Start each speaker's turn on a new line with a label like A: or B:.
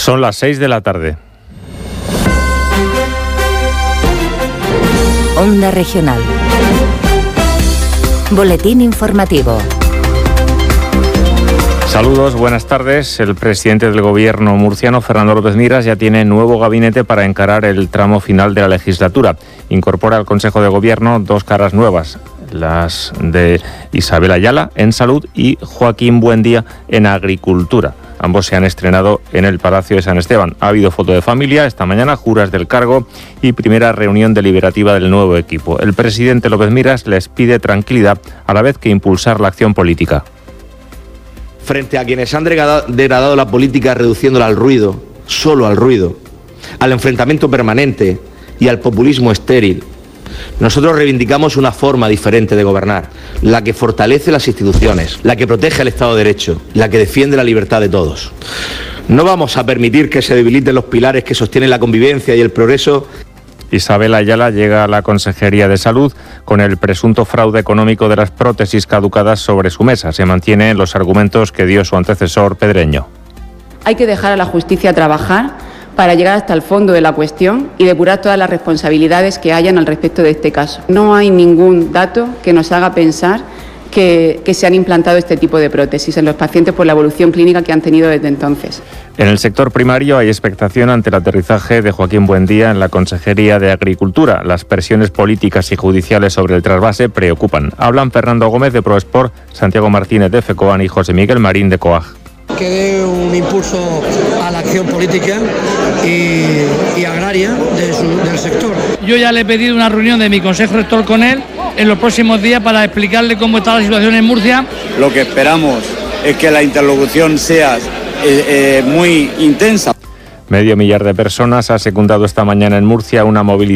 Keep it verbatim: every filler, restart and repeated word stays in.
A: Son las seis de la tarde.
B: Onda Regional. Boletín informativo.
A: Saludos, buenas tardes. El presidente del Gobierno murciano, Fernando López Miras, ya tiene nuevo gabinete para encarar el tramo final de la legislatura. Incorpora al Consejo de Gobierno dos caras nuevas, las de Isabel Ayala en Salud y Joaquín Buendía en Agricultura. Ambos se han estrenado en el Palacio de San Esteban. Ha habido foto de familia, esta mañana juras del cargo y primera reunión deliberativa del nuevo equipo. El presidente López Miras les pide tranquilidad a la vez que impulsar la acción política.
C: Frente a quienes han degradado la política reduciéndola al ruido, solo al ruido, al enfrentamiento permanente y al populismo estéril, nosotros reivindicamos una forma diferente de gobernar, la que fortalece las instituciones, la que protege el Estado de Derecho, la que defiende la libertad de todos. No vamos a permitir que se debiliten los pilares que sostienen la convivencia y el progreso.
A: Isabel Ayala llega a la Consejería de Salud con el presunto fraude económico de las prótesis caducadas sobre su mesa. Se mantienen los argumentos que dio su antecesor Pedreño.
D: Hay que dejar a la justicia trabajar para llegar hasta el fondo de la cuestión y depurar todas las responsabilidades que hayan al respecto de este caso. No hay ningún dato que nos haga pensar que, que se han implantado este tipo de prótesis en los pacientes por la evolución clínica que han tenido desde entonces.
A: En el sector primario hay expectación ante el aterrizaje de Joaquín Buendía en la Consejería de Agricultura. Las presiones políticas y judiciales sobre el trasvase preocupan. Hablan Fernando Gómez de Proesport, Santiago Martínez de FECOAN y José Miguel Marín de COAG.
E: Que dé un impulso a la acción política y, y agraria de su, del sector.
F: Yo ya le he pedido una reunión de mi consejo rector con él en los próximos días para explicarle cómo está la situación en Murcia.
G: Lo que esperamos es que la interlocución sea eh, eh, muy intensa.
A: Medio millar de personas ha secundado esta mañana en Murcia una movilización